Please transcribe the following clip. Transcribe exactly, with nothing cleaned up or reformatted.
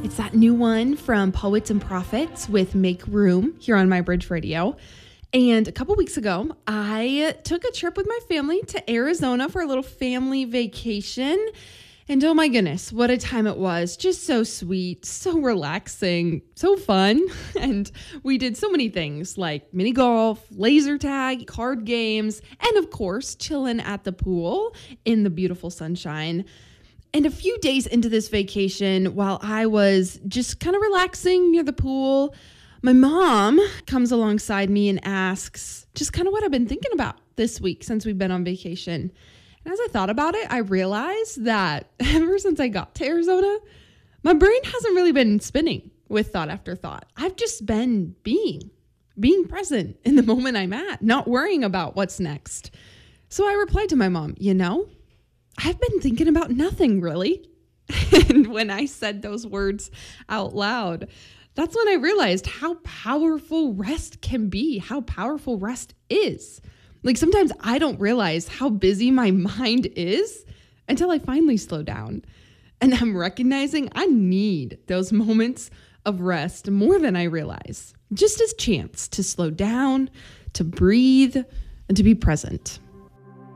It's that new one from Poets and Prophets with Make Room here on My Bridge Radio. And a couple weeks ago, I took a trip with my family to Arizona for a little family vacation. And oh my goodness, what a time it was. Just so sweet, so relaxing, so fun. And we did so many things like mini golf, laser tag, card games, and of course, chilling at the pool in the beautiful sunshine. And a few days into this vacation, while I was just kind of relaxing near the pool, my mom comes alongside me and asks just kind of what I've been thinking about this week since we've been on vacation. And as I thought about it, I realized that ever since I got to Arizona, my brain hasn't really been spinning with thought after thought. I've just been being, being present in the moment I'm at, not worrying about what's next. So I replied to my mom, you know, I've been thinking about nothing really. And when I said those words out loud, that's when I realized how powerful rest can be, how powerful rest is. Like sometimes I don't realize how busy my mind is until I finally slow down. And I'm recognizing I need those moments of rest more than I realize, just as chance to slow down, to breathe, and to be present.